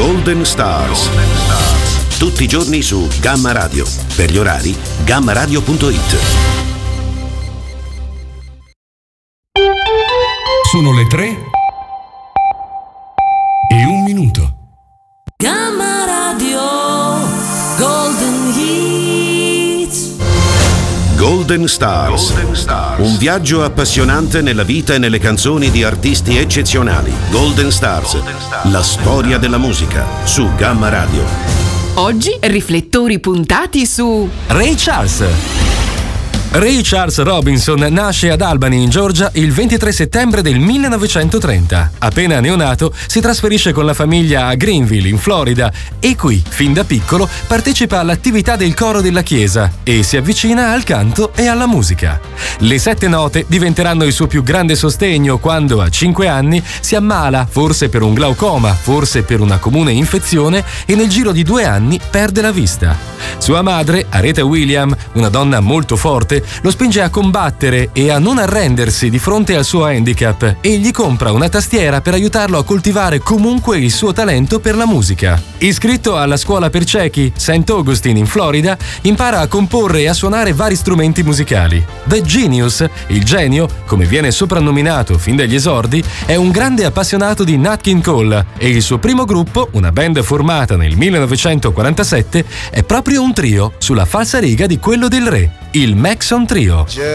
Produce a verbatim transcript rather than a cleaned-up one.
Golden Stars. Tutti i giorni su Gamma Radio. Per gli orari, gamma radio punto it. Sono le tre e un minuto. Gamma Radio Golden Hits. Golden Stars. Golden Stars. Un viaggio appassionante nella vita e nelle canzoni di artisti eccezionali. Golden Stars. Golden Stars. La storia della musica su Gamma Radio. Oggi riflettori puntati su Ray Charles. Ray Charles Robinson nasce ad Albany, in Georgia, il ventitré settembre del millenovecentotrenta. Appena neonato, si trasferisce con la famiglia a Greenville, in Florida, e qui, fin da piccolo, partecipa all'attività del coro della chiesa e si avvicina al canto e alla musica. Le sette note diventeranno il suo più grande sostegno quando, a cinque anni, si ammala, forse per un glaucoma, forse per una comune infezione, e nel giro di due anni perde la vista. Sua madre, Aretha William, una donna molto forte, lo spinge a combattere e a non arrendersi di fronte al suo handicap e gli compra una tastiera per aiutarlo a coltivare comunque il suo talento per la musica. Iscritto alla scuola per ciechi Saint Augustine in Florida, impara a comporre e a suonare vari strumenti musicali. The Genius, il genio, come viene soprannominato fin dagli esordi, è un grande appassionato di Nat King Cole e il suo primo gruppo, una band formata nel millenovecentoquarantasette, è proprio un trio sulla falsariga di quello del re, il Maxon Trio.